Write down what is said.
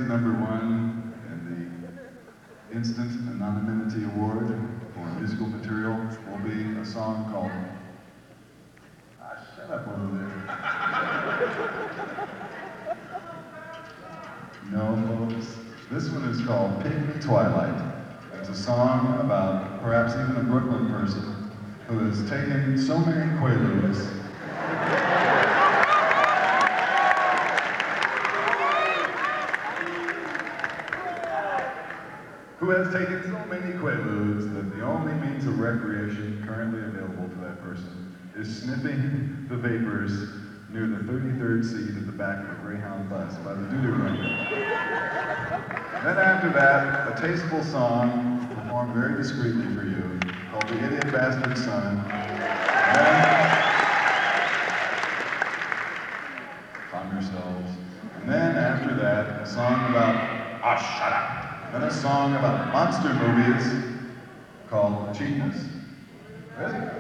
#1 in the Instant Anonymity Award for musical material will be a song called shut up over there. No, folks. This one is called Pygmy Twilight. It's a song about perhaps even a Brooklyn person who has taken so many Quaaludes that the only means of recreation currently available to that person is sniffing the vapors near the 33rd seat at the back of a Greyhound bus by the doo-doo runner. Then after that, a tasteful song performed very discreetly for you called The Idiot Bastard Son. Calm yourselves. And then after that, a song about, shut up. Then a song about monster movies called Cheapness. Ready?